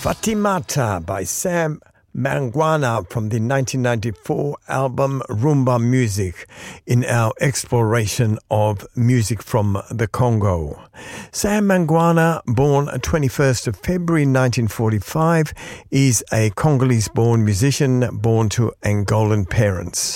Fatimata by Sam Mangwana from the 1994 album Rumba Music in our exploration of music from the Congo. Sam Mangwana, born 21st of February 1945, is a Congolese-born musician born to Angolan parents.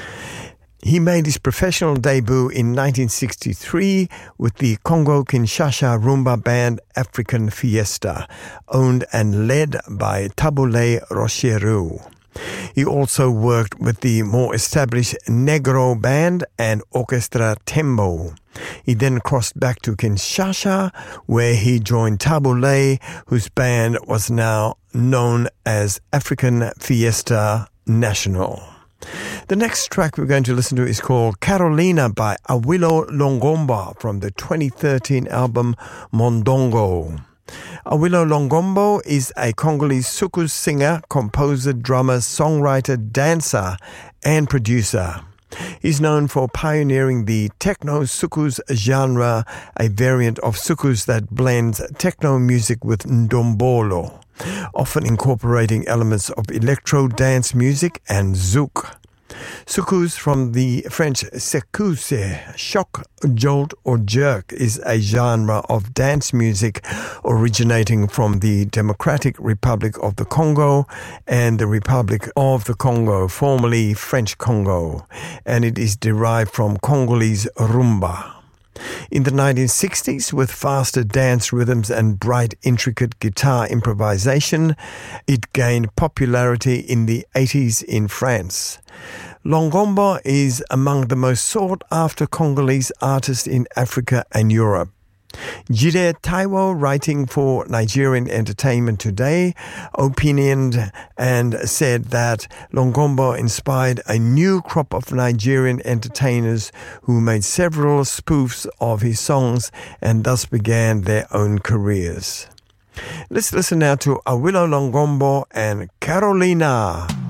He made his professional debut in 1963 with the Congo-Kinshasa rumba band African Fiesta, owned and led by Taboulé Rochereau. He also worked with the more established Negro band and Orchestra Tembo. He then crossed back to Kinshasa, where he joined Taboulé, whose band was now known as African Fiesta National. The next track we're going to listen to is called Carolina by Awilo Longomba from the 2013 album Mondongo. Awilo Longomba is a Congolese soukous singer, composer, drummer, songwriter, dancer, and producer. He's known for pioneering the techno soukous genre, a variant of soukous that blends techno music with ndombolo, often incorporating elements of electro dance music and zouk. Soukous, from the French secousse, shock, jolt or jerk, is a genre of dance music originating from the Democratic Republic of the Congo and the Republic of the Congo, formerly French Congo, and it is derived from Congolese rumba. In the 1960s, with faster dance rhythms and bright, intricate guitar improvisation, it gained popularity in the 80s in France. Longomba is among the most sought-after Congolese artists in Africa and Europe. Jide Taiwo, writing for Nigerian Entertainment Today, opinioned and said that Longomba inspired a new crop of Nigerian entertainers who made several spoofs of his songs and thus began their own careers. Let's listen now to Awilo Longomba and Carolina.